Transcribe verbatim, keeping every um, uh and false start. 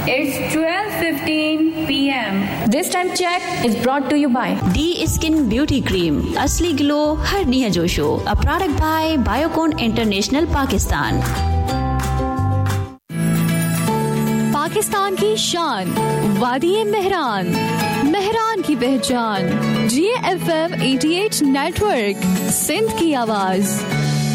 It's twelve fifteen p m This time check is brought to you by D Skin Beauty Cream. असली glow हर निया जोशो. A product by Biocon International Pakistan. Pakistan की शान, वादी मेहरान, मेहरान की पहचान, जी F M अठासी network, Sindh की आवाज.